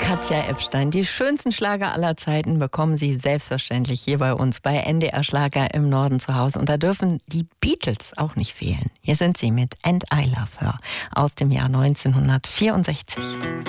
Katja Epstein. Die schönsten Schlager aller Zeiten bekommen Sie selbstverständlich hier bei uns bei NDR Schlager im Norden zu Hause. Und da dürfen die Beatles auch nicht fehlen. Hier sind sie mit And I Love Her aus dem Jahr 1964.